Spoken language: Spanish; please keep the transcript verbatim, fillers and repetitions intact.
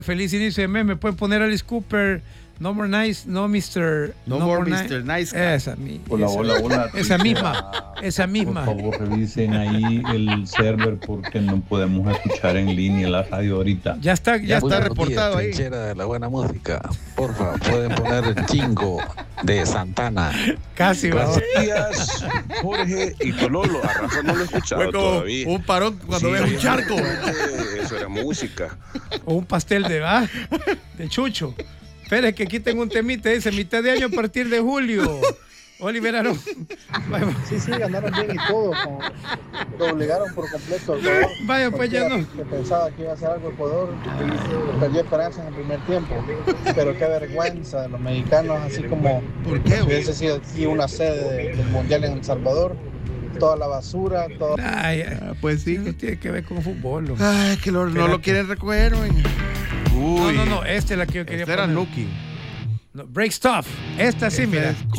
Feliz inicio de mes. Me pueden poner Alice Cooper, No More Nice, No mister No, no More mister Nice Guy. Esa, mi, Hola, esa, hola, hola. esa misma, esa misma. Por favor, revisen ahí el server porque no podemos escuchar en línea la radio ahorita. Ya está, ya, ya está Buenos reportado días, ahí. Trinchera de la buena música. Porfa, pueden poner el chingo de Santana. Casi, va. Buenos días, Jorge y Tololo. A Rafa no lo he escuchado Fue como todavía. un parón cuando Sí, ves un charco. Eso era música. O un pastel de ¿va? de chucho. Espera, que aquí tengo un temita, dice mitad de año a partir de julio. Oliver Aarón. Sí, sí, ganaron bien y todo. Como, lo obligaron por completo al Ecuador. Vaya, pues ya no. Que pensaba que iba a hacer algo Ecuador, perdió esperanza en el primer tiempo. Pero qué vergüenza, los mexicanos, así como ¿Por qué, si hubiese sido aquí una sede de, del Mundial en El Salvador. Toda la basura, todo. Ay, Ah, pues sí. no tiene que ver con fútbol. Lo. Ay, que lo, no lo quieren recoger, güey. No, Uy. no, no, esta es la que yo quería Esta era poner. Nuki. No, Break Stuff. Esta sí, Esta mira. es